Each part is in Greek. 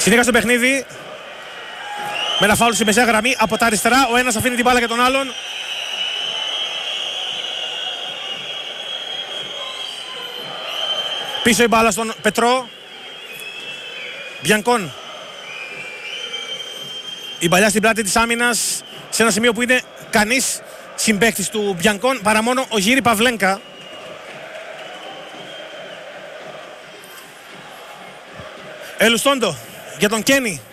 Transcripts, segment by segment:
Συνέχεια στο παιχνίδι. Με ένα φάουλ στη μεσαία γραμμή από τα αριστερά. Ο ένας αφήνει την μπάλα για τον άλλον. Πίσω η μπάλα στον Πετρό. Μπιανκόν. Η παλιά στην πλάτη της άμυνας. Σε ένα σημείο που είναι κανείς συμπαίκτης του Μπιανκόν παρά μόνο ο Γύρι Παυλένκα. Ελουστόντο για τον Κένι.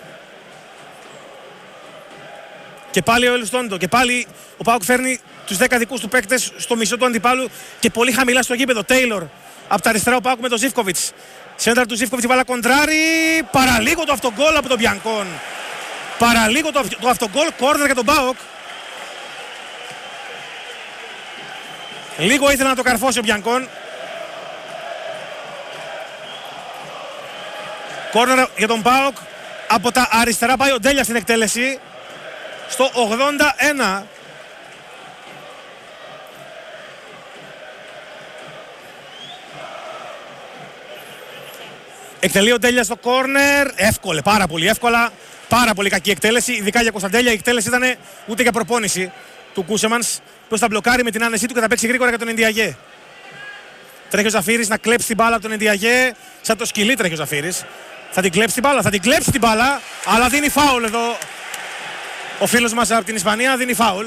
Και πάλι ο Ελουστόντο. Και πάλι ο ΠΑΟΚ φέρνει τους 10 δικούς του παίκτες στο μισό του αντιπάλου και πολύ χαμηλά στο γήπεδο. Τέιλορ από τα αριστερά ο ΠΑΟΚ με τον Ζίβκοβιτς. Σέντρα του Ζίβκοβιτς, η μπάλα κοντράρει. Παραλίγο το αυτογκόλ από τον Μπιανκόν. Παραλίγο το αυτογκόλ, κόρνερ για τον ΠΑΟΚ. Λίγο ήθελε να το καρφώσει ο Μπιανκόν. Κόρνερ για τον ΠΑΟΚ. Από τα αριστερά πάει ο Ντέλια στην εκτέλεση. Στο 81. Εκτελεί ο Ντέλια στο κόρνερ. Εύκολα, πάρα πολύ εύκολα. Πάρα πολύ κακή εκτέλεση. Ειδικά για Κωνσταντέλια. Η εκτέλεση ήταν ούτε για προπόνηση του Κούσεμανς. Ποιος θα μπλοκάρει με την άνεσή του και θα παίξει γρήγορα για τον Ενδιαγέ. Τρέχει ο Ζαφύρης να κλέψει την μπάλα από τον Ενδιαγέ. Σαν το σκυλί τρέχει ο Ζαφύρης. Θα την κλέψει την μπάλα, θα την κλέψει την μπάλα. Αλλά δίνει φάουλ εδώ. Ο φίλος μας από την Ισπανία δίνει φάουλ.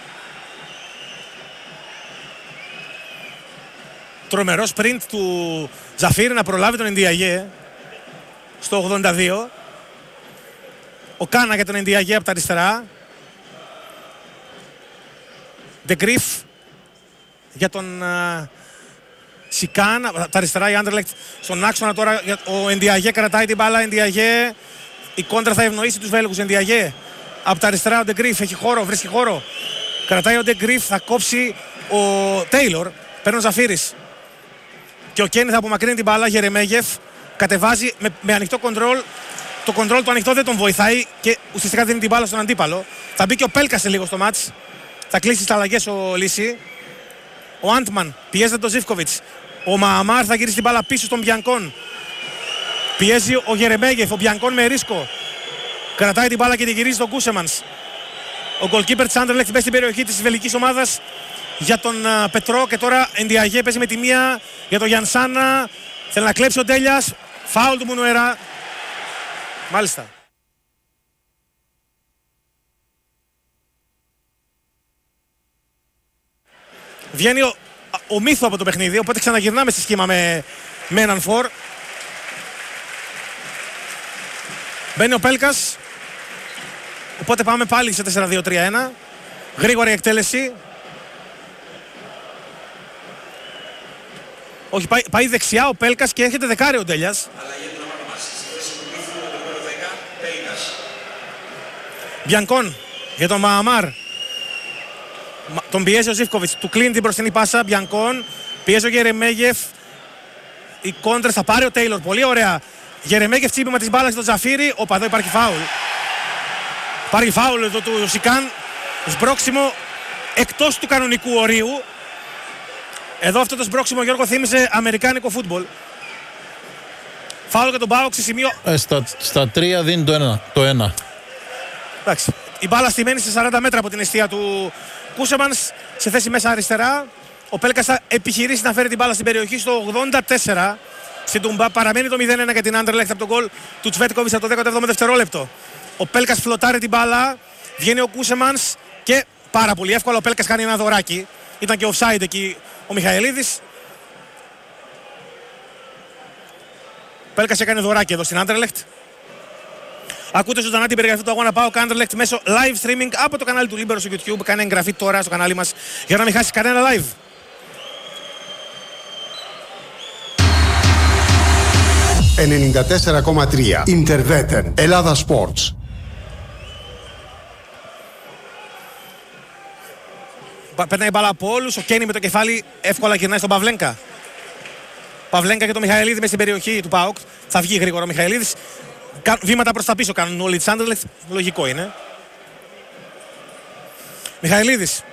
Τρομερό sprint του Ζαφύρη να προλάβει τον Ενδιαγέ. Στο 82. Ο Κάνα για τον Ενδιαγέ από τα αριστερά. Ντεγκρίφ για τον Σικάν. Από τα αριστερά η Άντερλεκτ στον άξονα τώρα. Ο Ενδιαγέ κρατάει την μπάλα. Ενδιαγέ. Η κόντρα θα ευνοήσει τους Βέλγους. Ενδιαγέ. Από τα αριστερά ο Ντεγκρίφ έχει χώρο, βρίσκει χώρο. Κρατάει ο Ντεγκρίφ, θα κόψει ο Τέιλορ. Παίρνει ο Ζαφύρης. Και ο Κένι θα απομακρύνει την μπάλα. Γερεμέγεφ κατεβάζει με ανοιχτό κοντρόλ. Το κοντρόλ το ανοιχτό δεν τον βοηθάει και ουσιαστικά δίνει την μπάλα στον αντίπαλο. Θα μπει και ο Πέλκας σε λίγο στο μάτς. Θα κλείσει τις αλλαγές ο Λύση. Ο Άντμαν πιέζεται τον Ζίβκοβιτς. Ο Μααμάρ θα γυρίσει την μπάλα πίσω στον Μπιανκόν. Πιέζει ο Γερεμέγεφ, ο Μπιανκόν με ρίσκο. Κρατάει την μπάλα και τη γυρίζει στον Κούσεμανς. Ο goalkeeper της Άντερλεκτ μπαίνει στην περιοχή της βελγικής ομάδας για τον Πετρό. Και τώρα Ενδιαγέ παίζει με τη μία για τον Γιανσάνα. Θέλει να κλέψει ο Ντέλιας. Φάουλ του Μουνουερά. Μάλιστα. Βγαίνει ο Μύθο από το παιχνίδι, οπότε ξαναγυρνάμε στη σχήμα με έναν φορ. Μπαίνει ο Πέλκας. Οπότε πάμε πάλι σε 4-2-3-1. Γρήγορη εκτέλεση. Όχι, πάει δεξιά ο Πέλκας και έρχεται δεκάρι ο Ντέλιας. Μπιανκόν για τον Μααμάρ. Τον πιέζει ο Ζίβκοβιτς, του κλείνει την μπροστινή πάσα. Μπιανκόν, πιέζει ο Γερεμέγεφ. Οι κόντρες θα πάρει ο Τέιλορ, πολύ ωραία. Γερεμέγεφ τσίπημα της μπάλας στον Ζαφύρη. Όπα, εδώ υπάρχει φάουλ. Υπάρχει φάουλ εδώ του Σικάν. Σμπρόξιμο εκτός του κανονικού ορίου. Εδώ αυτό το σμπρόξιμο, Γιώργο, θύμισε αμερικάνικο φούτμπολ. Φάουλ για τον ΠΑΟΚ σε σημείο. Στα 3 δίνει το 1. Εντάξει. Η μπάλα στημένη σε 40 μέτρα από την εστία του Κούσεμανς, σε θέση μέσα αριστερά. Ο Πέλκας θα επιχειρήσει να φέρει την μπάλα στην περιοχή στο 84. Στην Τουμπά παραμένει το 0-1 για την Άντερλεκτ από τον γκολ του Τσβέτκοβιτς από το 17ο δευτερόλεπτο. Ο Πέλκας φλοτάρει την μπάλα, βγαίνει ο Κούσεμανς και πάρα πολύ εύκολα ο Πέλκας κάνει ένα δωράκι. Ήταν και offside εκεί ο Μιχαηλίδης. Ο Πέλκας έκανε δωράκι εδώ στην Άντερλεκτ. Ακούτε ζωντανά την περιγραφή του αγώνα ΠΑΟΚ Anderlecht μέσω live streaming από το κανάλι του Libero στο YouTube. Κάνε εγγραφή τώρα στο κανάλι μας για να μην χάσεις κανένα live. Interveten Ελλάδα Sports. Περνάει η μπάλα από όλους. Ο Κένι με το κεφάλι εύκολα γυρνάει στον Παυλένκα. Παυλένκα και το Μιχαηλίδη μες στην περιοχή του ΠΑΟΚ. Θα βγει γρήγορα ο Μιχαηλίδης. Βήματα προς τα πίσω κάνουν όλοι της Άντερλεκτ. Λογικό είναι. Μιχαηλίδης.